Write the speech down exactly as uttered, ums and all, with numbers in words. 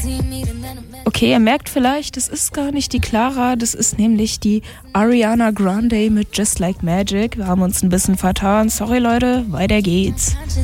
Okay, ihr merkt vielleicht, das ist gar nicht die Clara, das ist nämlich die Ariana Grande mit Just Like Magic. Wir haben uns ein bisschen vertan. Sorry Leute, weiter geht's.